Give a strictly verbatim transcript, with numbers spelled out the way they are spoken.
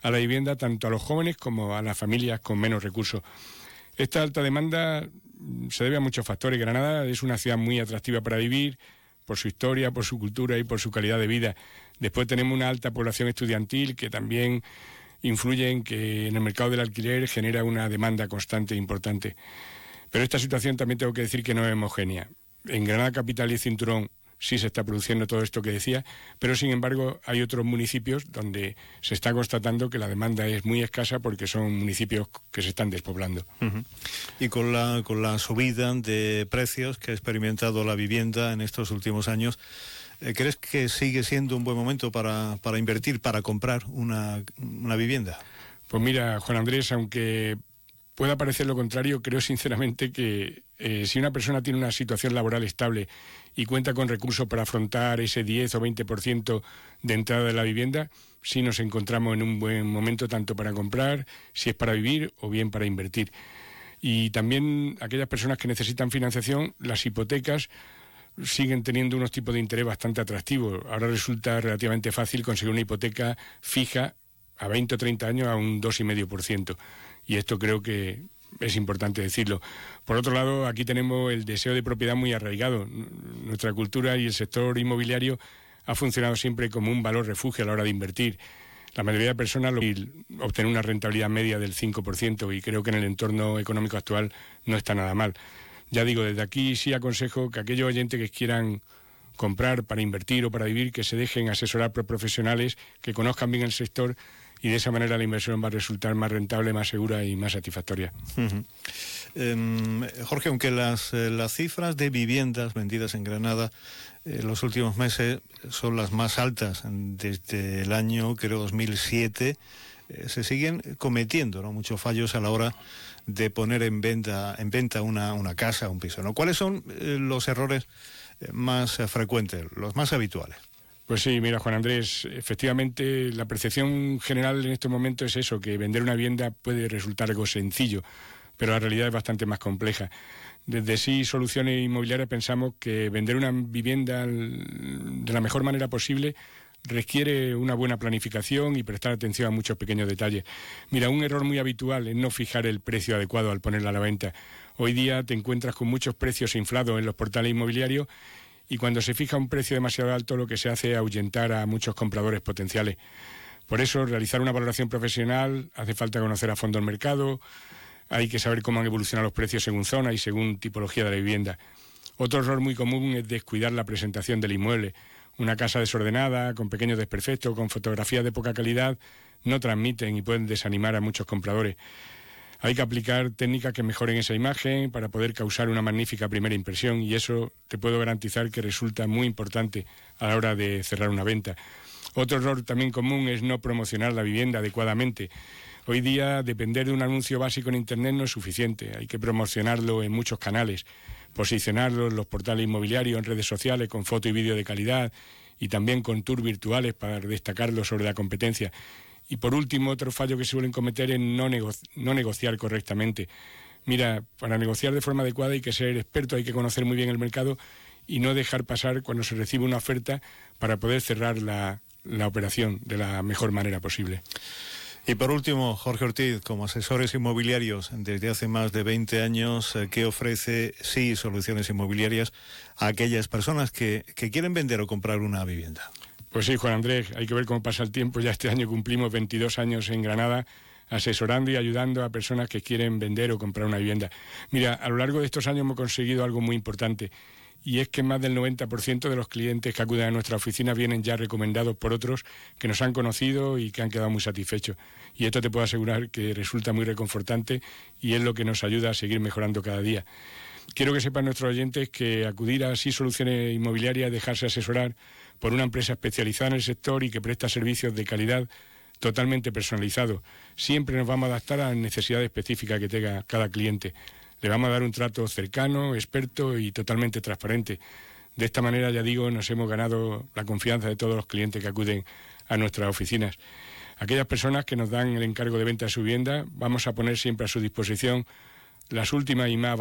a la vivienda tanto a los jóvenes como a las familias con menos recursos. Esta alta demanda se debe a muchos factores. Granada es una ciudad muy atractiva para vivir, por su historia, por su cultura y por su calidad de vida. Después tenemos una alta población estudiantil que también influye en que en el mercado del alquiler genera una demanda constante e importante. Pero esta situación también tengo que decir que no es homogénea. En Granada Capital y Cinturón sí se está produciendo todo esto que decía, pero sin embargo hay otros municipios donde se está constatando que la demanda es muy escasa porque son municipios que se están despoblando. Uh-huh. Y con la, con la subida de precios que ha experimentado la vivienda en estos últimos años, ¿crees que sigue siendo un buen momento para, para invertir, para comprar una, una vivienda? Pues mira, Juan Andrés, aunque pueda parecer lo contrario, creo sinceramente que eh, si una persona tiene una situación laboral estable y cuenta con recursos para afrontar ese diez o veinte por ciento de entrada de la vivienda, sí nos encontramos en un buen momento tanto para comprar, si es para vivir o bien para invertir. Y también aquellas personas que necesitan financiación, las hipotecas siguen teniendo unos tipos de interés bastante atractivos. Ahora resulta relativamente fácil conseguir una hipoteca fija a veinte o treinta años a un dos coma cinco por ciento. Y esto creo que es importante decirlo. Por otro lado, aquí tenemos el deseo de propiedad muy arraigado. Nuestra cultura y el sector inmobiliario ha funcionado siempre como un valor refugio a la hora de invertir. La mayoría de personas lo obtener una rentabilidad media del cinco por ciento y creo que en el entorno económico actual no está nada mal. Ya digo, desde aquí sí aconsejo que aquellos oyentes que quieran comprar para invertir o para vivir, que se dejen asesorar por profesionales que conozcan bien el sector y de esa manera la inversión va a resultar más rentable, más segura y más satisfactoria. Uh-huh. eh, Jorge, aunque las, eh, las cifras de viviendas vendidas en Granada en eh, los últimos meses son las más altas desde el año, creo, dos mil siete, eh, se siguen cometiendo, ¿no?, muchos fallos a la hora de poner en venta, en venta una, una casa, un piso, ¿no? ¿Cuáles son eh, los errores eh, más eh, frecuentes, los más habituales? Pues sí, mira, Juan Andrés, efectivamente la percepción general en estos momentos es eso, que vender una vivienda puede resultar algo sencillo, pero la realidad es bastante más compleja. Desde Sí Soluciones Inmobiliarias pensamos que vender una vivienda de la mejor manera posible requiere una buena planificación y prestar atención a muchos pequeños detalles. Mira, un error muy habitual es no fijar el precio adecuado al ponerla a la venta. Hoy día te encuentras con muchos precios inflados en los portales inmobiliarios y cuando se fija un precio demasiado alto lo que se hace es ahuyentar a muchos compradores potenciales. Por eso, realizar una valoración profesional, hace falta conocer a fondo el mercado, hay que saber cómo han evolucionado los precios según zona y según tipología de la vivienda. Otro error muy común es descuidar la presentación del inmueble. Una casa desordenada, con pequeños desperfectos, con fotografías de poca calidad, no transmiten y pueden desanimar a muchos compradores. Hay que aplicar técnicas que mejoren esa imagen para poder causar una magnífica primera impresión y eso te puedo garantizar que resulta muy importante a la hora de cerrar una venta. Otro error también común es no promocionar la vivienda adecuadamente. Hoy día depender de un anuncio básico en Internet no es suficiente, hay que promocionarlo en muchos canales, posicionarlo en los portales inmobiliarios, en redes sociales, con foto y vídeo de calidad y también con tours virtuales para destacarlo sobre la competencia. Y por último, otro fallo que se suelen cometer es no, nego- no negociar correctamente. Mira, para negociar de forma adecuada hay que ser experto, hay que conocer muy bien el mercado y no dejar pasar cuando se recibe una oferta para poder cerrar la, la operación de la mejor manera posible. Y por último, Jorge Ortiz, como asesores inmobiliarios desde hace más de veinte años, ¿qué ofrece Sí Soluciones Inmobiliarias a aquellas personas que, que quieren vender o comprar una vivienda? Pues sí, Juan Andrés, hay que ver cómo pasa el tiempo. Ya este año cumplimos veintidós años en Granada asesorando y ayudando a personas que quieren vender o comprar una vivienda. Mira, a lo largo de estos años hemos conseguido algo muy importante y es que más del noventa por ciento de los clientes que acuden a nuestra oficina vienen ya recomendados por otros que nos han conocido y que han quedado muy satisfechos. Y esto te puedo asegurar que resulta muy reconfortante y es lo que nos ayuda a seguir mejorando cada día. Quiero que sepan nuestros oyentes que acudir a Sí Soluciones Inmobiliarias es dejarse asesorar por una empresa especializada en el sector y que presta servicios de calidad totalmente personalizados. Siempre nos vamos a adaptar a las necesidades específicas que tenga cada cliente. Le vamos a dar un trato cercano, experto y totalmente transparente. De esta manera, ya digo, nos hemos ganado la confianza de todos los clientes que acuden a nuestras oficinas. Aquellas personas que nos dan el encargo de venta de su vivienda, vamos a poner siempre a su disposición las últimas y más